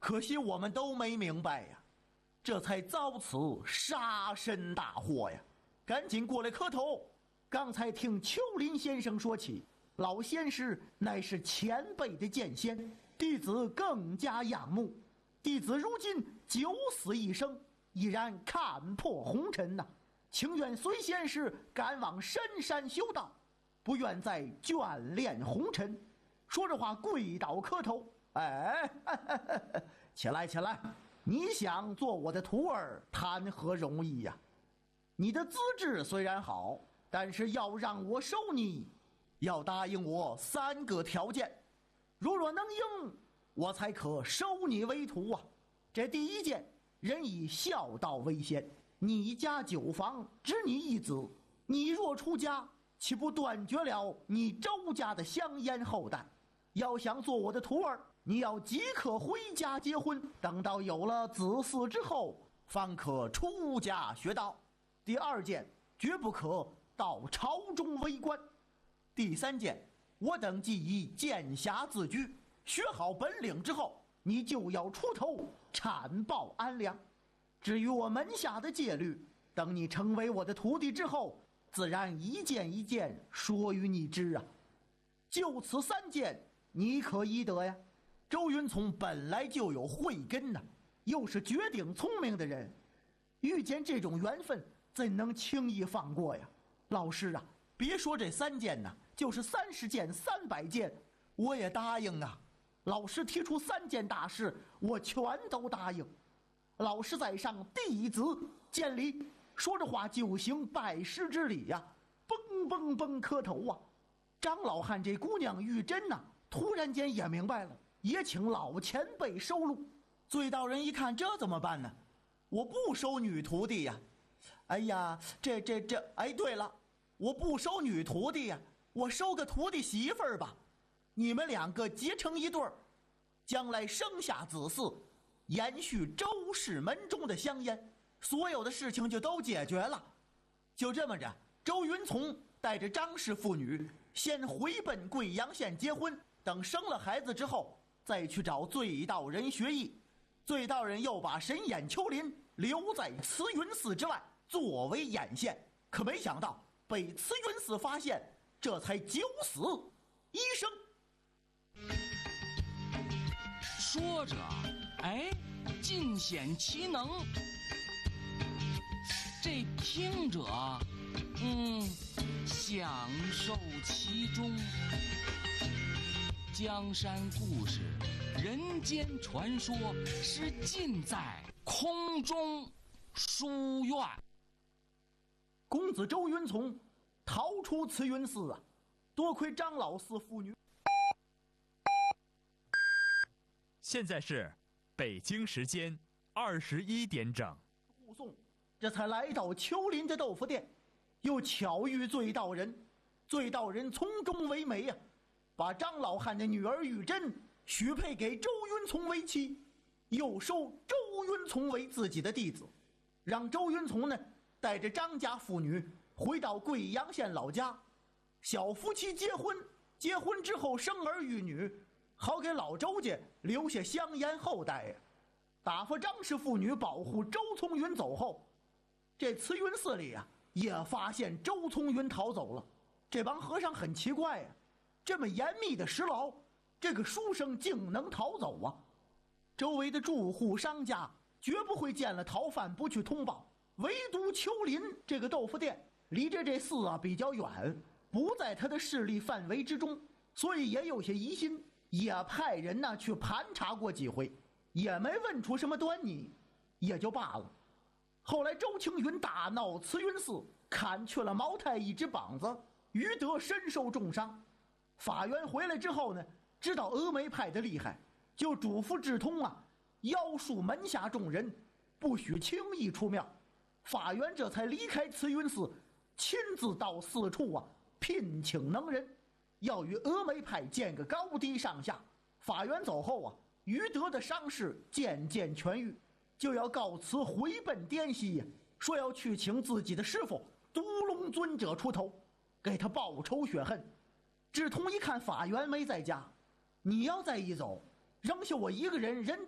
可惜我们都没明白呀，这才遭此杀身大祸呀！赶紧过来磕头。刚才听丘林先生说起，老先师乃是前辈的剑仙，弟子更加仰慕。弟子如今九死一生，已然看破红尘呐，情愿随先师赶往深山修道，不愿再眷恋红尘。说着话，跪倒磕头。哎，起来起来，你想做我的徒儿，谈何容易呀？你的资质虽然好，但是要让我收你，要答应我3个条件。若能应，我才可收你为徒啊。这第一件，人以孝道为先，你家9房只你一子，你若出家，岂不断绝了你周家的香烟后代？要想做我的徒儿，你要即刻回家结婚，等到有了子嗣之后，方可出家学道。第2件，绝不可到朝中为官。第3件，我等既以剑侠自居，学好本领之后，你就要出头铲报安良。至于我门下的戒律，等你成为我的徒弟之后，自然一件一件说与你知啊。就此3件，你可依得呀？周云从本来就有慧根呐，又是绝顶聪明的人，遇见这种缘分，怎能轻易放过呀？老师啊，别说这3件呐，就是30件、300件，我也答应啊。老师提出3件大事，我全都答应。老师在上，弟子见礼。说着话就行拜师之礼呀，蹦蹦蹦磕头啊。张老汉这姑娘玉珍呐，突然间也明白了，也请老前辈收录。醉道人一看，这怎么办呢？我不收女徒弟呀。哎呀，哎，对了，我不收女徒弟呀，我收个徒弟媳妇儿吧。你们2个结成一对儿，将来生下子嗣，延续周氏门中的香烟，所有的事情就都解决了。就这么着，周云从带着张氏父女先回奔贵阳县结婚，等生了孩子之后，再去找醉道人学艺。醉道人又把神眼丘林留在慈云寺之外，作为眼线。可没想到被慈云寺发现，这才9死1生。 说着，哎，尽显其能。这听者，享受其中。江山故事，人间传说，是尽在空中书院。 公子周云从逃出慈云寺啊，多亏张老四妇女。 现在是北京时间21点整。 护送，这才来到丘林的豆腐店，又巧遇醉道人。醉道人从中为媒呀，把张老汉的女儿玉珍许配给周云从为妻，又收周云从为自己的弟子，让周云从呢带着张家妇女回到贵阳县老家，小夫妻结婚，结婚之后生儿育女，好给老周家留下香烟后代呀。打发张氏妇女保护周聪云走后，这慈云寺里啊也发现周聪云逃走了。这帮和尚很奇怪呀，这么严密的石牢，这个书生竟能逃走啊！周围的住户商家绝不会见了逃犯不去通报，唯独丘林这个豆腐店离着这寺啊比较远，不在他的势力范围之中，所以也有些疑心，也派人呢去盘查过几回，也没问出什么端倪，也就罢了。后来周青云大闹慈云寺，砍去了毛太一只膀子，于德身受重伤。法源回来之后呢，知道峨眉派的厉害，就嘱咐智通啊，妖术门下众人不许轻易出庙。法源这才离开慈云寺，亲自到四处啊聘请能人，要与峨眉派见个高低上下。法源走后啊，于德的伤势渐渐痊愈，就要告辞回奔滇西呀，说要去请自己的师傅独龙尊者出头，给他报仇雪恨。智通一看法源没在家，你要再一走，扔下我一个人，人